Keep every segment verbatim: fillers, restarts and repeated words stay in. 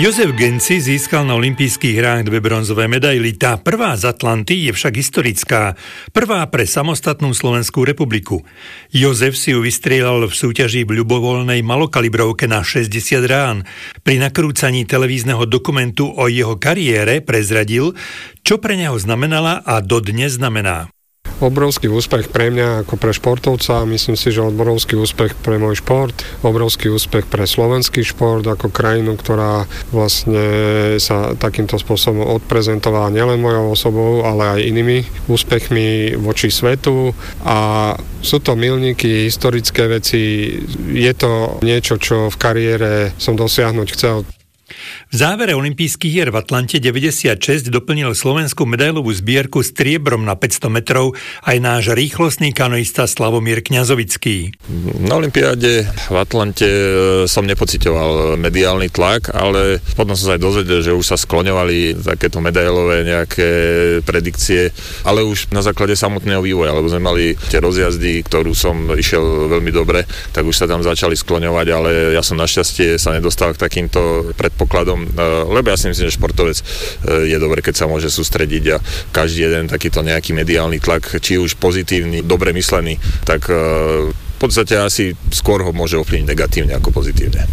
Jozef Genci získal na olympijských hrách dve bronzové medaily. Tá prvá z Atlanty je však historická. Prvá pre samostatnú Slovenskú republiku. Jozef si ju vystrieľal v súťaži v ľubovoľnej malokalibrovke na šesťdesiat rán. Pri nakrúcaní televízneho dokumentu o jeho kariére prezradil, čo pre neho znamenala a dodnes znamená. Obrovský úspech pre mňa ako pre športovca, myslím si, že obrovský úspech pre môj šport, obrovský úspech pre slovenský šport ako krajinu, ktorá vlastne sa takýmto spôsobom odprezentovala nielen mojou osobou, ale aj inými úspechmi voči svetu a sú to milníky, historické veci, je to niečo, čo v kariére som dosiahnuť chcel. V závere olympijských hier v Atlante deväťdesiatšesť doplnil slovenskú medailovú zbierku striebrom na päťsto metrov aj náš rýchlostný kanoista Slavomír Kňazovický. Na olympiáde v Atlante som nepociťoval mediálny tlak, ale potom som sa aj dozvedel, že už sa skloňovali takéto medailové nejaké predikcie, ale už na základe samotného vývoja, lebo sme mali tie rozjazdy, ktorú som išiel veľmi dobre, tak už sa tam začali skloňovať, ale ja som našťastie sa nedostal k takýmto predpokladom, lebo ja si myslím, že športovec je dobre, keď sa môže sústrediť a každý jeden takýto nejaký mediálny tlak, či už pozitívny, dobre myslený, tak v podstate asi skôr ho môže ovplyvniť negatívne ako pozitívne.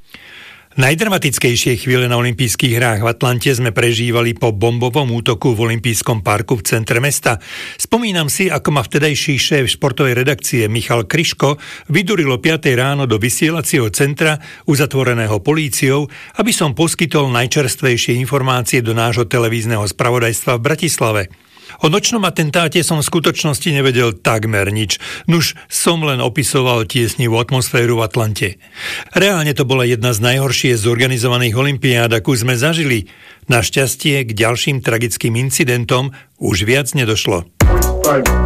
Najdramatickejšie chvíle na olympijských hrách v Atlante sme prežívali po bombovom útoku v olympijskom parku v centre mesta. Spomínam si, ako ma vtedajší šéf športovej redakcie Michal Kryško vydurilo piatej ráno do vysielacieho centra uzatvoreného políciou, aby som poskytol najčerstvejšie informácie do nášho televízneho spravodajstva v Bratislave. O nočnom atentáte som v skutočnosti nevedel takmer nič, nuž som len opisoval tiesnivú atmosféru v Atlante. Reálne to bola jedna z najhoršie zorganizovaných olympiád, akú sme zažili. Našťastie k ďalším tragickým incidentom už viac nedošlo.